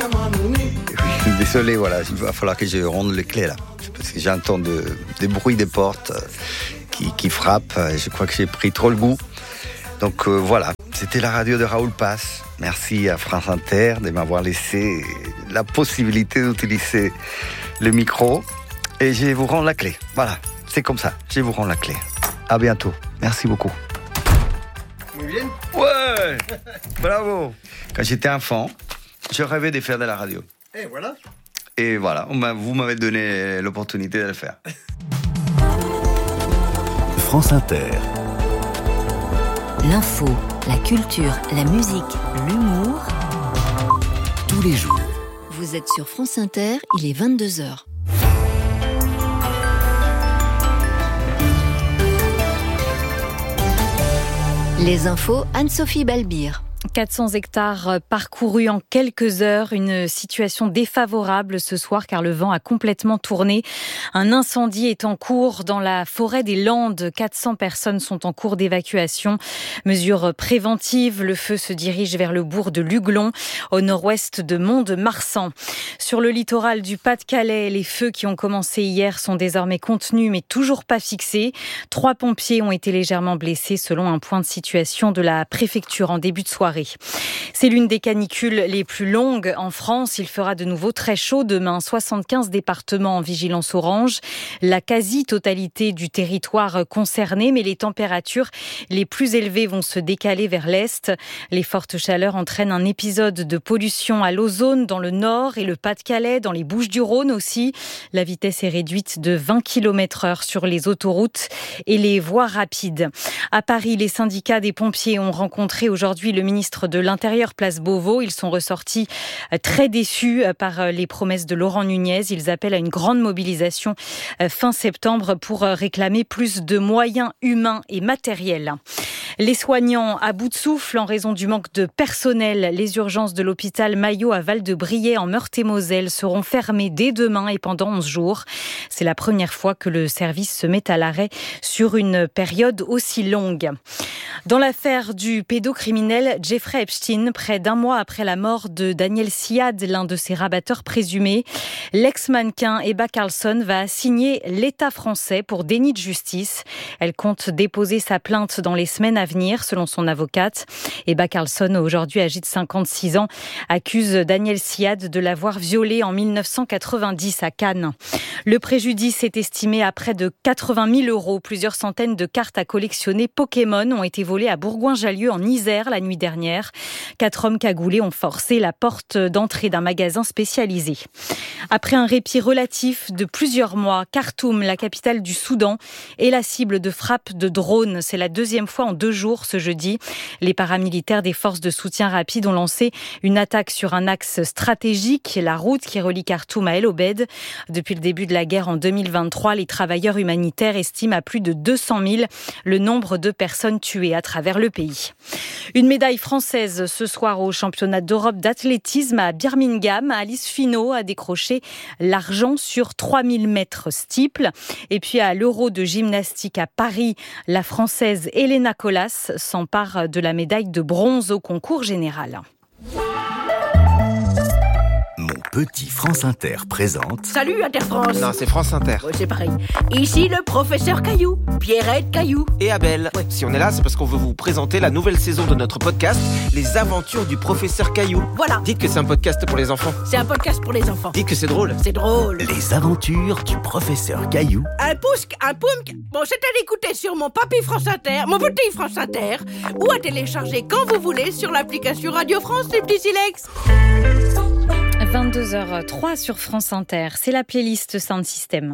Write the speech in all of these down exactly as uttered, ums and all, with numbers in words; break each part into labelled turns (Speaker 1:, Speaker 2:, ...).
Speaker 1: Oui, désolé, voilà, il va falloir que je ronde les clés là. Parce que j'entends de, des bruits des portes qui, qui frappent. Je crois que j'ai pris trop le goût. Donc euh, voilà, c'était la radio de Raoul Paz. Merci à France Inter de m'avoir laissé la possibilité d'utiliser le micro. Et je vous rends la clé. Voilà, c'est comme ça, je vous rends la clé. À bientôt, merci beaucoup.
Speaker 2: Muy bien.
Speaker 1: Ouais, bravo. Quand j'étais enfant, je rêvais de faire de la radio.
Speaker 2: Et voilà.
Speaker 1: Et voilà, vous m'avez donné l'opportunité de le faire.
Speaker 3: France Inter.
Speaker 4: L'info, la culture, la musique, l'humour.
Speaker 3: Tous les jours.
Speaker 4: Vous êtes sur France Inter, il est vingt-deux heures. Les infos, Anne-Sophie Balbir.
Speaker 5: quatre cents hectares parcourus en quelques heures, une situation défavorable ce soir car le vent a complètement tourné. Un incendie est en cours dans la forêt des Landes. quatre cents personnes sont en cours d'évacuation. Mesure préventive, le feu se dirige vers le bourg de Luglon, au nord-ouest de Mont-de-Marsan. Sur le littoral du Pas-de-Calais, les feux qui ont commencé hier sont désormais contenus mais toujours pas fixés. Trois pompiers ont été légèrement blessés selon un point de situation de la préfecture en début de soirée. C'est l'une des canicules les plus longues en France. Il fera de nouveau très chaud demain. soixante-quinze départements en vigilance orange. La quasi-totalité du territoire concerné, mais les températures les plus élevées vont se décaler vers l'est. Les fortes chaleurs entraînent un épisode de pollution à l'ozone dans le nord et le Pas-de-Calais, dans les Bouches-du-Rhône aussi. La vitesse est réduite de vingt kilomètres heure sur les autoroutes et les voies rapides. À Paris, les syndicats des pompiers ont rencontré aujourd'hui le ministre de l'Intérieur, place Beauvau. Ils sont ressortis très déçus par les promesses de Laurent Nunez. Ils appellent à une grande mobilisation fin septembre pour réclamer plus de moyens humains et matériels. Les soignants à bout de souffle en raison du manque de personnel. Les urgences de l'hôpital Maillot à Val-de-Briey en Meurthe-et-Moselle seront fermées dès demain et pendant onze jours. C'est la première fois que le service se met à l'arrêt sur une période aussi longue. Dans l'affaire du pédocriminel Jeffrey Epstein, près d'un mois après la mort de Daniel Siad, l'un de ses rabatteurs présumés, l'ex-mannequin Ebba Carlsson va signer l'État français pour déni de justice. Elle compte déposer sa plainte dans les semaines à venir, selon son avocate. Ebba Carlsson, aujourd'hui âgée de cinquante-six ans, accuse Daniel Siad de l'avoir violée en dix-neuf cent quatre-vingt-dix à Cannes. Le préjudice est estimé à près de quatre-vingt mille euros. Plusieurs centaines de cartes à collectionner Pokémon ont été volées à Bourgoin-Jallieu en Isère la nuit dernière. Quatre hommes cagoulés ont forcé la porte d'entrée d'un magasin spécialisé. Après un répit relatif de plusieurs mois, Khartoum, la capitale du Soudan, est la cible de frappes de drones. C'est la deuxième fois en deux jours ce jeudi. Les paramilitaires des forces de soutien rapide ont lancé une attaque sur un axe stratégique, la route qui relie Khartoum à El Obed. Depuis le début de la guerre en deux mille vingt-trois, les travailleurs humanitaires estiment à plus de deux cent mille le nombre de personnes tuées à travers le pays. Une médaille française ce soir au championnat d'Europe d'athlétisme à Birmingham. Alice Finot a décroché l'argent sur trois mille mètres steeple. Et puis à l'Euro de gymnastique à Paris, la Française Elena Colas s'empare de la médaille de bronze au concours général.
Speaker 3: Mon petit France Inter présente...
Speaker 6: Salut Inter-France.
Speaker 2: Non, c'est France Inter.
Speaker 6: Ouais, c'est pareil. Ici le professeur Caillou, Pierrette Caillou.
Speaker 2: Et Abel.
Speaker 6: Ouais.
Speaker 2: Si on est là, c'est parce qu'on veut vous présenter la nouvelle saison de notre podcast, Les Aventures du professeur Caillou.
Speaker 6: Voilà.
Speaker 2: Dites que c'est un podcast pour les enfants.
Speaker 6: C'est un podcast pour les enfants.
Speaker 2: Dites que c'est drôle.
Speaker 6: C'est drôle.
Speaker 3: Les aventures du professeur Caillou.
Speaker 6: Un pouce, un poum. Bon, c'est à l'écouter sur mon papy France Inter, mon petit France Inter, ou à télécharger quand vous voulez sur l'application Radio France, les petits silex.
Speaker 5: vingt-deux heures trois sur France Inter, c'est la playlist Sound System.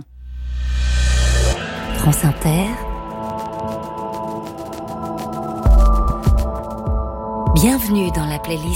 Speaker 4: France Inter. Bienvenue dans la playlist